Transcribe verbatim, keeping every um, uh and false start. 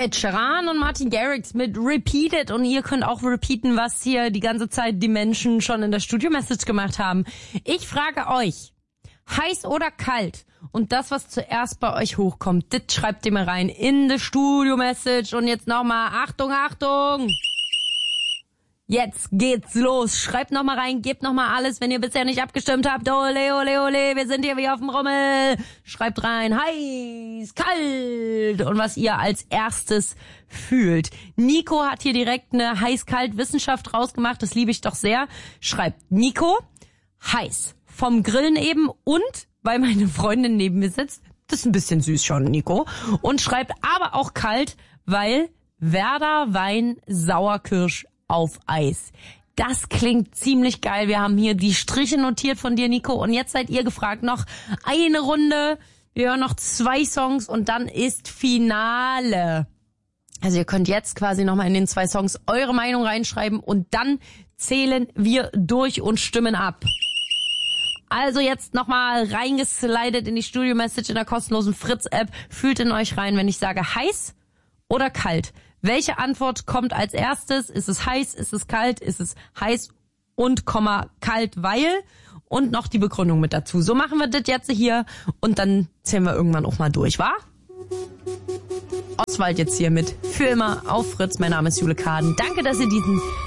Ed Sheeran und Martin Garrix mit Repeated. Und ihr könnt auch repeaten, was hier die ganze Zeit die Menschen schon in der Studio-Message gemacht haben. Ich frage euch, heiß oder kalt? Und das, was zuerst bei euch hochkommt, das schreibt ihr mal rein in die Studio-Message. Und jetzt nochmal, Achtung, Achtung! Jetzt geht's los. Schreibt nochmal rein, gebt nochmal alles, wenn ihr bisher nicht abgestimmt habt. Ole, ole, ole, wir sind hier wie auf dem Rummel. Schreibt rein, heiß, kalt und was ihr als erstes fühlt. Nico hat hier direkt eine heiß-kalt-Wissenschaft rausgemacht, das liebe ich doch sehr. Schreibt Nico, heiß, vom Grillen eben und weil meine Freundin neben mir sitzt. Das ist ein bisschen süß schon, Nico. Und schreibt aber auch kalt, weil Werder Wein Sauerkirsch auf Eis. Das klingt ziemlich geil. Wir haben hier die Striche notiert von dir, Nico. Und jetzt seid ihr gefragt. Noch eine Runde. Wir hören noch zwei Songs und dann ist Finale. Also ihr könnt jetzt quasi nochmal in den zwei Songs eure Meinung reinschreiben und dann zählen wir durch und stimmen ab. Also jetzt nochmal reingeslidet in die Studio-Message in der kostenlosen Fritz-App. Fühlt in euch rein, wenn ich sage heiß oder kalt. Welche Antwort kommt als erstes? Ist es heiß? Ist es kalt? Ist es heiß und Komma kalt, weil? Und noch die Begründung mit dazu. So machen wir das jetzt hier und dann zählen wir irgendwann auch mal durch, wa? Oswald jetzt hier mit Für immer auf Fritz. Mein Name ist Jule Kaden. Danke, dass ihr diesen